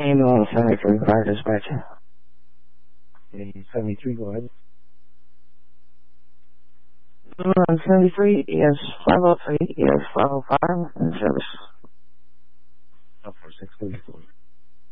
Main on 73, fire dispatcher. 73, go ahead. 73, ES 503, ES 505, in service. Up for 634.